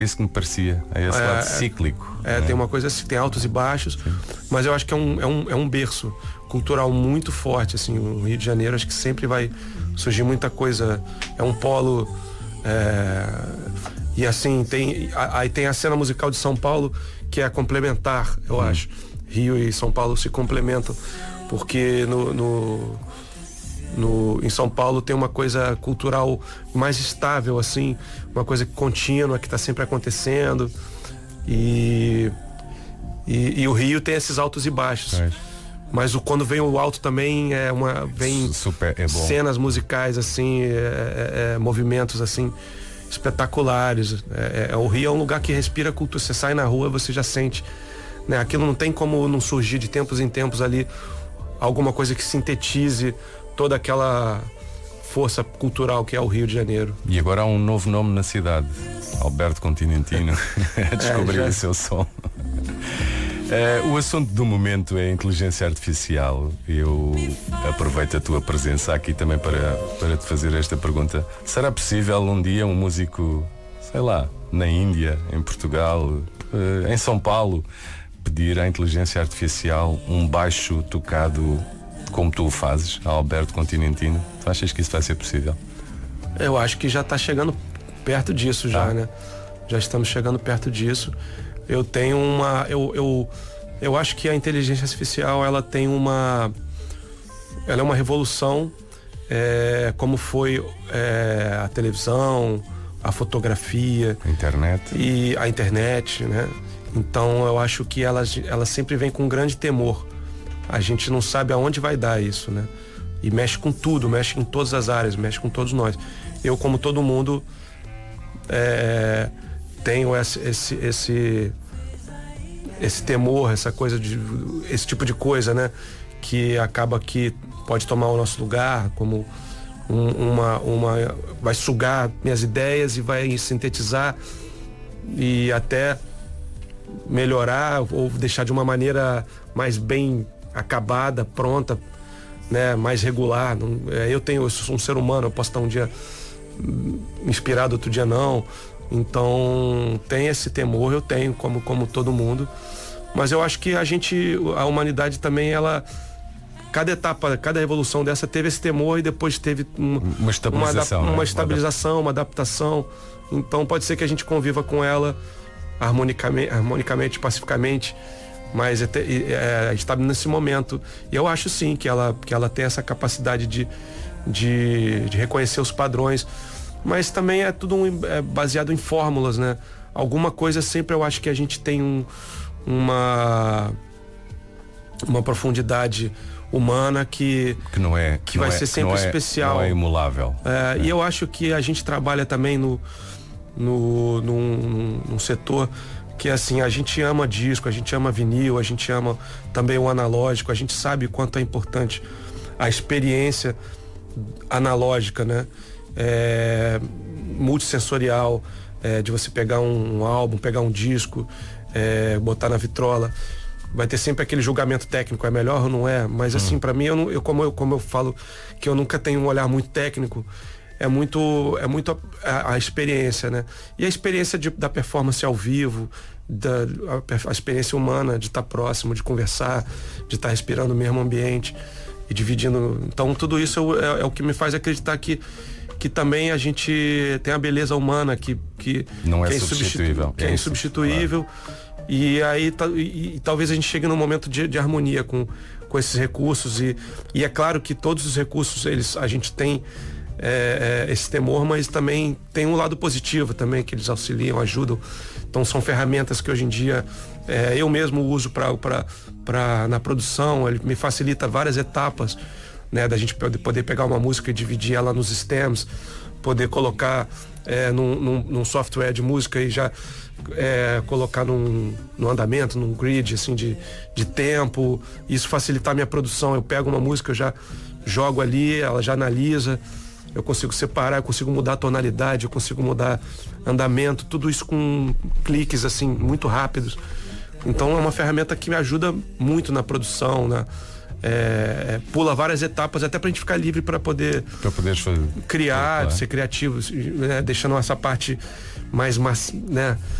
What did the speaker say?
isso que me parecia, é esse lado cíclico. Tem uma coisa assim, tem altos e baixos. Sim. Mas eu acho que é um berço cultural muito forte, assim, o Rio de Janeiro. Acho que sempre vai surgir muita coisa. É um polo. E assim, aí tem a cena musical de São Paulo, que é complementar, eu acho. Rio e São Paulo se complementam, porque em São Paulo tem uma coisa cultural mais estável, assim, uma coisa contínua, que está sempre acontecendo, e o Rio tem esses altos e baixos. Mas quando vem o alto também vem bom. Cenas musicais assim, movimentos assim espetaculares. O Rio é um lugar que respira cultura. Você sai na rua, você já sente, né? Aquilo não tem como não surgir de tempos em tempos ali alguma coisa que sintetize toda aquela força cultural que é o Rio de Janeiro. E agora há um novo nome na cidade, Alberto Continentino, a descobrir o seu som. O assunto do momento é a inteligência artificial. Eu aproveito a tua presença aqui também para te fazer esta pergunta. Será possível um dia um músico, sei lá, na Índia, em Portugal, em São Paulo, pedir à inteligência artificial um baixo tocado como tu o fazes, a Alberto Continentino? Tu achas que isso vai ser possível? Eu acho que já está chegando perto disso né? Já estamos chegando perto disso. Eu tenho eu acho que a inteligência artificial ela é uma revolução, como foi a televisão, a fotografia, a internet, né? Então eu acho que ela sempre vem com um grande temor. A gente não sabe aonde vai dar isso, né? E mexe com tudo, mexe em todas as áreas, mexe com todos nós. Eu, como todo mundo, tenho esse temor, esse tipo de coisa, né? Que acaba que pode tomar o nosso lugar, como vai sugar minhas ideias e vai sintetizar e até melhorar ou deixar de uma maneira mais bem acabada, pronta, né? Mais regular. Eu sou um ser humano, eu posso estar um dia inspirado, outro dia não. Então tem esse temor, eu tenho como todo mundo, mas eu acho que a humanidade também, cada etapa, cada revolução dessa teve esse temor e depois teve uma estabilização, uma adaptação. Então pode ser que a gente conviva com ela harmonicamente, pacificamente, mas está nesse momento. E eu acho sim que ela tem essa capacidade de reconhecer os padrões. Mas também é tudo baseado em fórmulas, né? Alguma coisa sempre eu acho que a gente tem uma profundidade humana que vai ser sempre especial. Não é imulável. E eu acho que a gente trabalha também num setor que, assim, a gente ama disco, a gente ama vinil, a gente ama também o analógico, a gente sabe quanto é importante a experiência analógica, né? Multissensorial, de você pegar um álbum, pegar um disco, botar na vitrola. Vai ter sempre aquele julgamento técnico, é melhor ou não é? Mas assim, para mim, como eu falo que eu nunca tenho um olhar muito técnico, é muito a experiência, né? E a experiência da performance ao vivo, a experiência humana de estar próximo, de conversar, de estar respirando o mesmo ambiente e dividindo. Então tudo isso é o que me faz acreditar que também a gente tem a beleza humana que não é substituível. Que é insubstituível. Claro. E aí talvez a gente chegue num momento de harmonia com esses recursos. E é claro que todos os recursos, a gente tem esse temor, mas também tem um lado positivo também, que eles auxiliam, ajudam. Então são ferramentas que hoje em dia eu mesmo uso na produção. Ele me facilita várias etapas, né, da gente poder pegar uma música e dividir ela nos stems, poder colocar num software de música e já colocar no andamento, num grid assim de tempo. Isso facilitar a minha produção. Eu pego uma música, eu já jogo ali, ela já analisa, eu consigo separar, eu consigo mudar a tonalidade, eu consigo mudar andamento, tudo isso com cliques assim muito rápidos. Então é uma ferramenta que me ajuda muito na produção, pula várias etapas até pra gente ficar livre para poder criar, ser criativo, né? Deixando essa parte mais né?